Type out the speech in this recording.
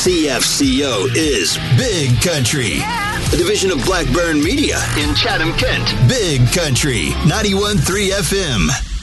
CFCO is Big Country, a division of Blackburn Media in Chatham, Kent. Big Country, 91.3 FM.